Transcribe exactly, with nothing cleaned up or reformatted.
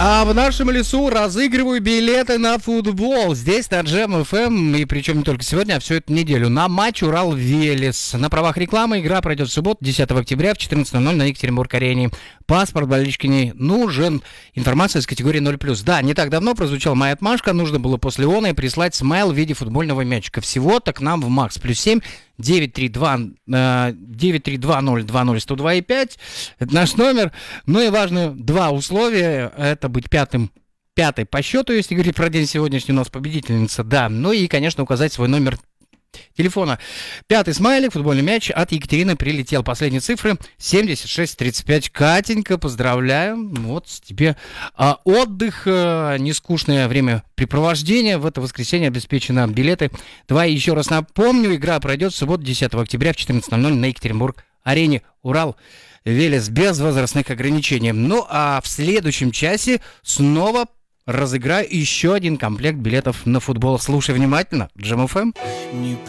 А в нашем лесу разыгрываю билеты на футбол. Здесь на Джем эф эм, и причем не только сегодня, а всю эту неделю, на матч Урал-Велес. На правах рекламы игра пройдет в субботу, десятого октября в четырнадцать ноль ноль на Екатеринбург-арене. Паспорт болельщики не нужен. Информация из категории ноль плюс. Да, не так давно прозвучала моя отмашка. Нужно было после оной прислать смайл в виде футбольного мячика. Всего-то к нам в МАКС. Плюс семь девять три два ноль два ноль сто два и пять. Это наш номер. Ну и важно два условия. Это быть пятым, пятой по счету, если говорить про день сегодняшний, у нас победительница, да. Ну и, конечно, указать свой номер телефона. Пятый смайлик, футбольный мяч от Екатерины прилетел. Последние цифры семьдесят шесть тридцать пять. Катенька, поздравляю. Вот тебе а, отдых, а, нескучное времяпрепровождение. В это воскресенье обеспечено билеты. Давай еще раз напомню. Игра пройдет в субботу, десятого октября в четырнадцать ноль ноль на Екатеринбург-арене. Урал Велес без возрастных ограничений. Ну а в следующем часе снова разыграю еще один комплект билетов на футбол. Слушай внимательно. Джем эф эм.